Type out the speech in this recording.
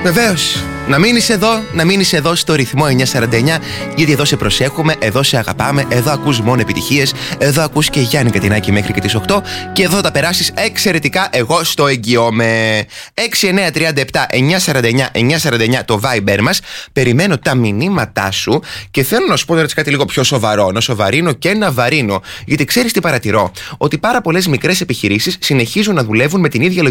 Βεβαίως. Να μείνεις εδώ στο ρυθμό 949, γιατί εδώ σε προσέχουμε, εδώ σε αγαπάμε, εδώ ακούς μόνο επιτυχίες, εδώ ακούς και Γιάννη Κατινάκη μέχρι και τις 8 και εδώ θα τα περάσεις εξαιρετικά, εγώ στο εγγυώμαι. 6937 949 949 το Viber μας. Περιμένω τα μηνύματά σου και θέλω να σου πω κάτι λίγο πιο σοβαρό, να σοβαρύνω και να βαρύνω, γιατί ξέρεις τι παρατηρώ, ότι πάρα πολλές μικρές επιχειρήσεις συνεχίζουν να δουλεύουν με την ίδια λογική